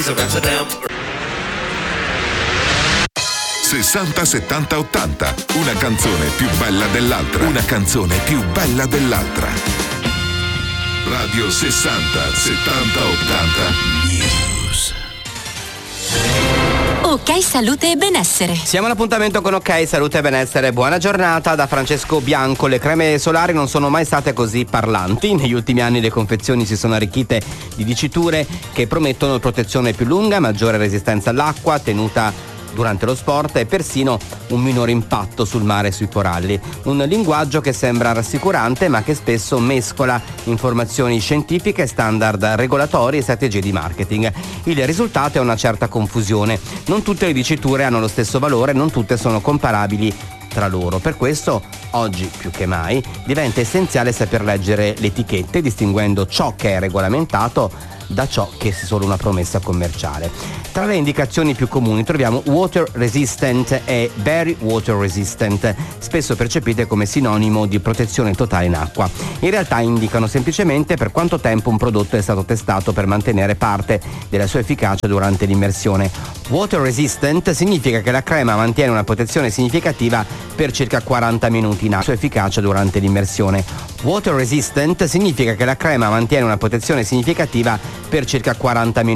Amsterdam. 60 70 80, una canzone più bella dell'altra, una canzone più bella dell'altra. Radio 60 70 80 News. Ok Salute e Benessere. Siamo all'appuntamento con Ok Salute e Benessere. Buona giornata da Francesco Bianco. Le creme solari non sono mai state così parlanti. Negli ultimi anni le confezioni si sono arricchite di diciture che promettono protezione più lunga, maggiore resistenza all'acqua, tenuta durante lo sport e persino un minore impatto sul mare e sui coralli. Un linguaggio che sembra rassicurante ma che spesso mescola informazioni scientifiche, standard regolatori e strategie di marketing. Il risultato è una certa confusione. Non tutte le diciture hanno lo stesso valore, non tutte sono comparabili tra loro. Per questo, oggi più che mai, diventa essenziale saper leggere le etichette, distinguendo ciò che è regolamentato da ciò che è solo una promessa commerciale. Tra le indicazioni più comuni troviamo water resistant e very water resistant, spesso percepite come sinonimo di protezione totale in acqua. In realtà indicano semplicemente per quanto tempo un prodotto è stato testato per mantenere parte della sua efficacia durante l'immersione. Water resistant significa che la crema mantiene una protezione significativa per circa 40 minuti in acqua, sua efficacia durante l'immersione. Water resistant significa che la crema mantiene una protezione significativa per circa 40 minuti